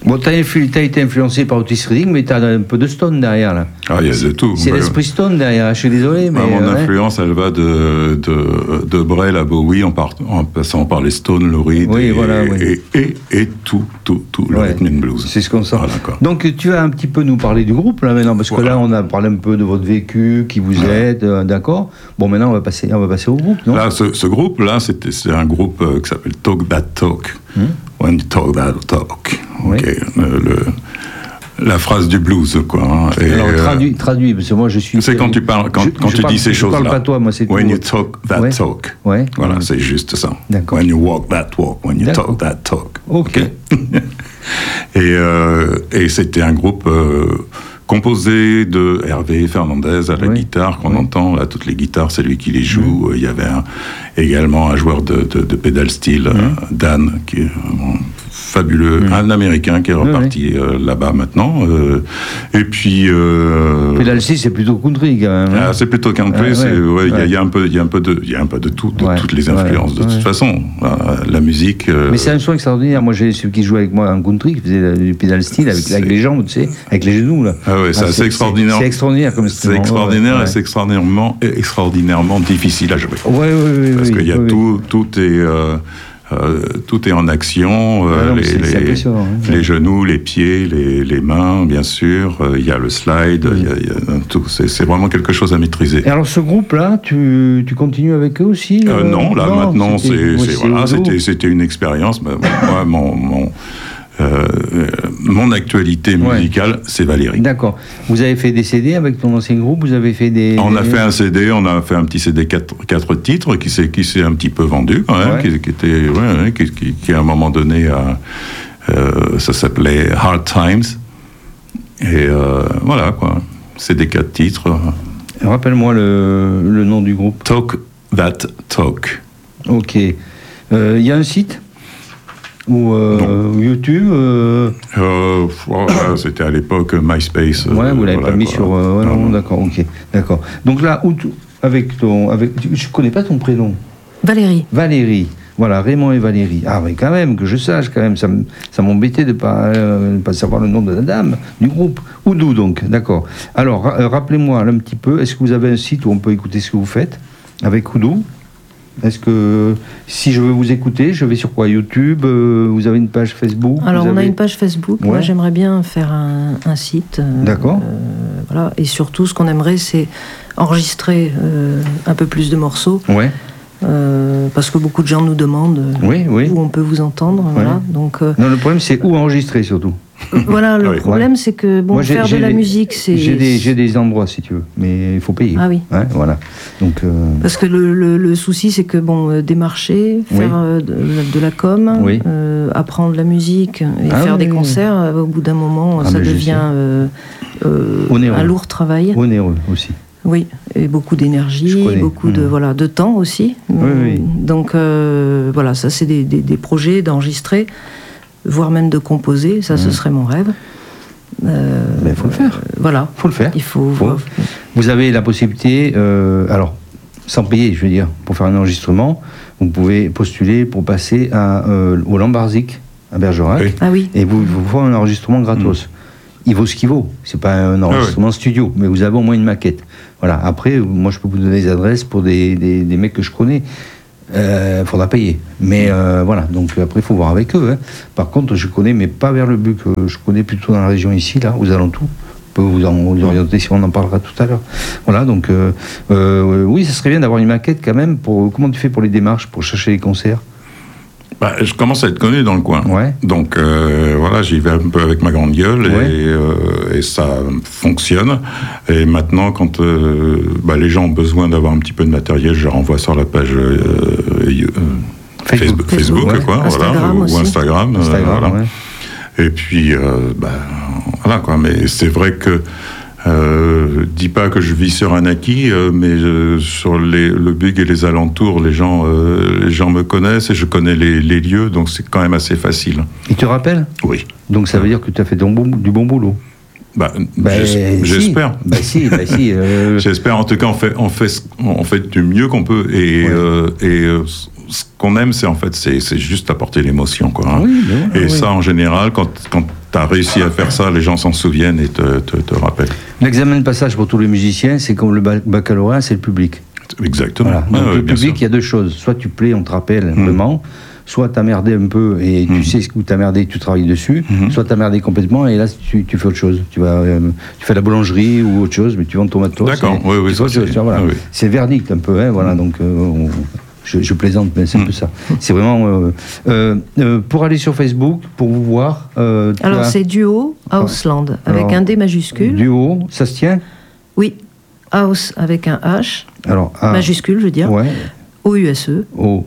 Bon, t'as été influencé par Otis Redding, mais t'as un peu de Stone derrière, là. Ah, il y a de tout. C'est l'esprit Stone derrière, je suis désolé, mais... Mon influence, elle va de Brel à Bowie, en passant par les Stones, Lou Reed, et tout le rhythm and blues. C'est ce qu'on sent. Voilà, donc, tu vas un petit peu nous parler du groupe, là, maintenant, parce que là, on a parlé un peu de votre vécu, qui vous êtes, d'accord. Bon, maintenant, on va passer au groupe, non? Là, ce groupe-là, c'est un groupe qui s'appelle Talk That Talk. When you talk that talk. Oui. Okay. La phrase du blues, quoi. Hein. Et alors, traduis, parce que moi, je suis... C'est quand tu parles, quand tu dis ces choses-là. Je parle pas toi, moi, c'est... When you talk that talk. Ouais. Voilà, c'est juste ça. D'accord. When you walk that walk. When you talk that talk. Ok. Et c'était un groupe... composé de Hervé Fernandez à la guitare, qu'on entend, là, toutes les guitares, c'est lui qui les joue. Il y avait également un joueur de pedal steel, Dan, qui est fabuleux, un Américain qui est reparti là-bas maintenant. Et puis... pedal steel, c'est plutôt country, quand même. Ah, c'est plutôt country, il y a un peu de tout, de toutes les influences, de toute façon. La musique... Mais c'est un son extraordinaire. Moi, j'ai celui qui jouait avec moi en country, qui faisait du pedal steel avec les jambes, tu sais, avec les genoux, là. Ah ouais, c'est assez extraordinaire. C'est extraordinaire comme c'est extraordinaire et c'est extraordinairement difficile à jouer. Oui. Parce qu'il y a tout est en action, les genoux, les pieds, les mains, bien sûr. Il y a le slide, il y a tout. C'est vraiment quelque chose à maîtriser. Et alors ce groupe-là, tu continues avec eux aussi Non, maintenant c'était une expérience. Moi, mon actualité musicale, c'est Valérie. D'accord. Vous avez fait des CD avec ton ancien groupe? Vous avez fait des... On a fait un CD, on a fait un petit CD 4 titres qui s'est un petit peu vendu quand même, qui à un moment donné ça s'appelait Hard Times. Et voilà quoi. C'est des 4 titres. Rappelle-moi le nom du groupe. Talk That Talk. Ok. Il y a un site? Ou YouTube c'était à l'époque MySpace. Vous l'avez pas mis sur... non, d'accord, ok. D'accord. Donc là, je connais pas ton prénom. Valérie. Voilà, Raymond et Valérie. Ah oui, quand même, que je sache, quand même. Ça m'embêtait de pas savoir le nom de la dame, du groupe. Oudou, donc, d'accord. Alors, rappelez-moi un petit peu, est-ce que vous avez un site où on peut écouter ce que vous faites avec Oudou? Est-ce que si je veux vous écouter, je vais sur quoi? YouTube? Vous avez une page Facebook? Alors on a une page Facebook. Moi j'aimerais bien faire un site. D'accord. Voilà. Et surtout ce qu'on aimerait c'est enregistrer un peu plus de morceaux. Ouais. Parce que beaucoup de gens nous demandent où on peut vous entendre. Ouais. Voilà. Donc, non, le problème c'est où enregistrer surtout. Voilà, le problème c'est que moi, faire de la musique c'est... J'ai des endroits si tu veux, mais il faut payer. Ah oui. Voilà. Donc, parce que le souci c'est que démarcher, faire de la com, apprendre la musique et faire des concerts, au bout d'un moment ça devient un lourd travail. Onéreux aussi. Oui, et beaucoup d'énergie, beaucoup de temps aussi. Oui. Donc voilà, ça c'est des projets d'enregistrer, voire même de composer, ça ce serait mon rêve. Mais il faut le faire. Voilà. Il faut le faire. Il faut. Vous avez la possibilité, alors, sans payer, je veux dire, pour faire un enregistrement, vous pouvez postuler pour passer au Lambarzik, à Bergerac. Oui. Ah oui. Et vous faites un enregistrement gratos. Il vaut ce qu'il vaut. C'est pas un enregistrement studio, mais vous avez au moins une maquette. Voilà. Après, moi, je peux vous donner des adresses pour des mecs que je connais. Faudra payer. Mais voilà. Donc après, il faut voir avec eux. Hein. Par contre, je connais, mais pas vers le but. Je connais plutôt dans la région ici, là, aux alentours. Je peux vous orienter si on en parlera tout à l'heure. Voilà. Donc oui, ça serait bien d'avoir une maquette quand même. Comment tu fais pour les démarches, pour chercher les concerts? Je commence à être connu dans le coin. Ouais. Donc voilà, j'y vais un peu avec ma grande gueule et ça fonctionne. Et maintenant, quand les gens ont besoin d'avoir un petit peu de matériel, je renvoie sur la page Facebook quoi, Instagram ou Instagram. Voilà. Ouais. Et puis voilà quoi. Mais c'est vrai que dis pas que je vis sur un acquis, mais sur le Bug et les alentours, les gens me connaissent et je connais les lieux, donc c'est quand même assez facile. Ils te rappellent? Oui. Donc ça veut dire que tu as fait du bon boulot. J'espère. Si. J'espère. En tout cas, on fait du mieux qu'on peut et ce qu'on aime, c'est juste apporter l'émotion, quoi. Hein. Oui, et ça, en général, quand tu as réussi à faire ça, les gens s'en souviennent et te rappellent. L'examen de passage pour tous les musiciens, c'est comme le baccalauréat, c'est le public. Exactement. Voilà. Donc, le public, il y a deux choses. Soit tu plais, on te rappelle vraiment. Soit t'as merdé un peu et tu sais où t'as merdé, tu travailles dessus. Soit t'as merdé complètement et là tu fais autre chose. Tu fais la boulangerie ou autre chose, mais tu vends ton matos. D'accord. Oui, ça, voilà. Oui. C'est verdict un peu, hein, voilà. Donc je plaisante, mais c'est un peu ça. C'est vraiment pour aller sur Facebook, pour vous voir. Alors c'est Duo Houseland avec un D majuscule. Duo, ça se tient? Oui. House avec un H. Alors majuscule, je veux dire. Ouais. O-U-S-E.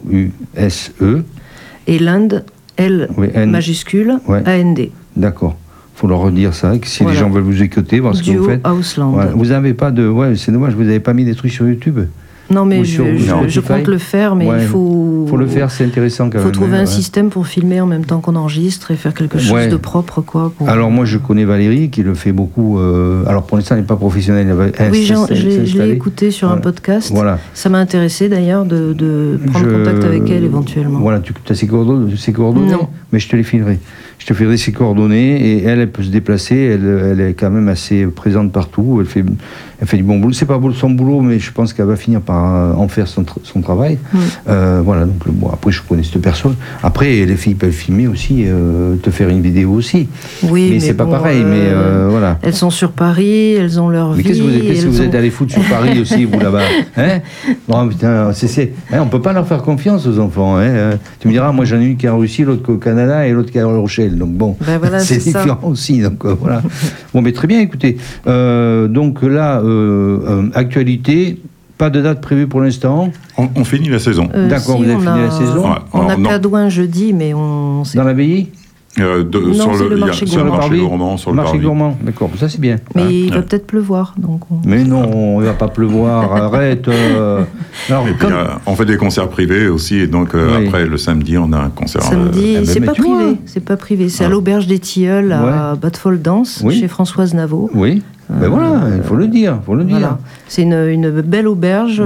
O-U-S-E. Et Land, L majuscule, A-N-D. D'accord. Il faut leur redire ça, que si les gens veulent vous écouter, voir ce que vous faites. Houseland. Voilà. Vous n'avez pas de... Ouais, c'est dommage, vous n'avez pas mis des trucs sur YouTube. Non, mais je compte le faire, mais il faut... Il faut le faire, c'est intéressant quand même. Il faut trouver un système pour filmer en même temps qu'on enregistre et faire quelque chose de propre, quoi. Alors moi, je connais Valérie, qui le fait beaucoup... alors pour l'instant, elle n'est pas professionnelle. Oui, je l'ai écouté sur un podcast. Voilà. Ça m'a intéressé d'ailleurs de prendre contact avec elle éventuellement. Voilà, tu as ses coordonnées? Non. Mais je te les filerai. Je te filerai ses coordonnées et elle peut se déplacer. Elle est quand même assez présente partout. Elle fait du bon boulot. C'est pas son boulot, mais je pense qu'elle va finir par en faire son travail. Voilà, donc après je connais cette personne. Après, les filles peuvent filmer aussi, te faire une vidéo aussi. Oui, mais c'est pas pareil. Mais voilà. Elles sont sur Paris, elles ont leur vie. Mais qu'est-ce que vous êtes allé foutre sur Paris aussi, vous là-bas, hein? Oh, putain, on peut pas leur faire confiance aux enfants. Hein? Tu me diras, moi j'en ai une qui est en Russie, l'autre au Canada et l'autre qui est à La Rochelle. Donc bon, voilà, c'est différent aussi. Donc voilà. Bon, mais très bien. Écoutez, donc là. Actualité, pas de date prévue pour l'instant. On finit la saison. D'accord, si, vous avez fini la saison. On a Cadouin jeudi, mais on... Dans l'abbaye sur le marché gourmand. Sur le marché gourmand, d'accord, ça c'est bien. Mais il va peut-être pleuvoir. Donc Mais non, il ne va pas pleuvoir, arrête. Alors, et puis, on fait des concerts privés aussi, et donc après le samedi, on a un concert. Samedi, c'est pas privé, c'est à l'Auberge des Tilleuls, à Batfall Dance, chez Françoise Naveau. Oui. Ben voilà, il faut le dire, Voilà. C'est une belle auberge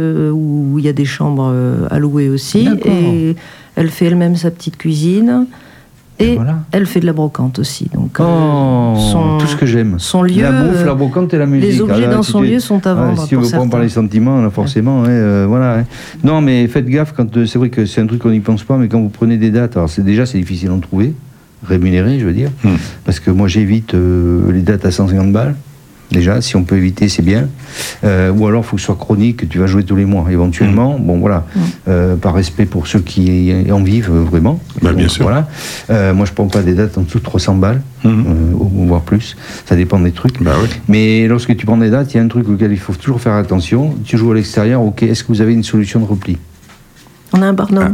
où il y a des chambres à louer aussi. D'accord. Et elle fait elle-même sa petite cuisine. Et elle fait de la brocante aussi. Donc, tout ce que j'aime. Son lieu, la bouffe, la brocante et la musique. Les objets dans son lieu sont à vendre. Si tu veux prendre par les sentiments, là, forcément. Voilà. Non, mais faites gaffe, c'est vrai que c'est un truc qu'on n'y pense pas, mais quand vous prenez des dates, alors c'est difficile d'en trouver, rémunéré, je veux dire, parce que moi j'évite les dates à 150 balles. Déjà, si on peut éviter, c'est bien. Ou alors, il faut que ce soit chronique, que tu vas jouer tous les mois, éventuellement. Bon, voilà. Par respect pour ceux qui en vivent vraiment. Bien sûr. Voilà. Moi, je ne prends pas des dates en dessous de 300 balles, voire plus. Ça dépend des trucs. Oui. Mais lorsque tu prends des dates, il y a un truc auquel il faut toujours faire attention. Tu joues à l'extérieur, ok, est-ce que vous avez une solution de repli? On a un barnum.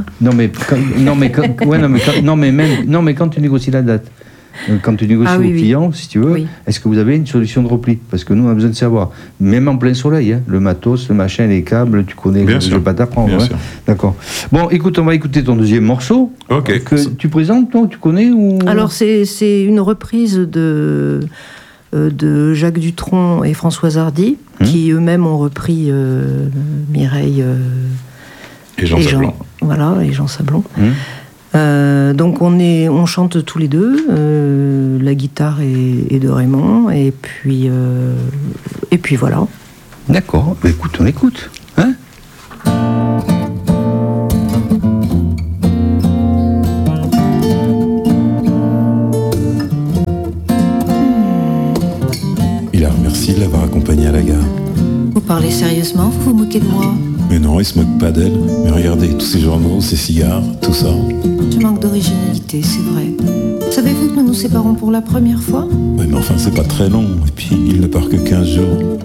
Mais quand tu négocies la date, quand tu négocies au client, si tu veux, est-ce que vous avez une solution de repli? Parce que nous, on a besoin de savoir. Même en plein soleil, hein, le matos, le machin, les câbles, tu connais, je ne vais pas t'apprendre. Bien sûr. D'accord. Bon, écoute, on va écouter ton deuxième morceau. Ok. Que tu présentes, toi, tu connais ou... Alors, c'est une reprise de Jacques Dutronc et Françoise Hardy, qui eux-mêmes ont repris Mireille et Jean Sablon. Voilà, et Jean Sablon. Donc on chante tous les deux, la guitare est de Raymond, et puis voilà. D'accord, bah écoute, on écoute, hein? Hilaire, merci de l'avoir accompagné à la gare. Vous parlez sérieusement, vous vous moquez de moi? Mais non, il se moque pas d'elle. Mais regardez, tous ces journaux, ces cigares, tout ça. Je manque d'originalité, c'est vrai. Savez-vous que nous nous séparons pour la première fois? Ouais, mais enfin, c'est pas très long. Et puis, il ne part que 15 jours.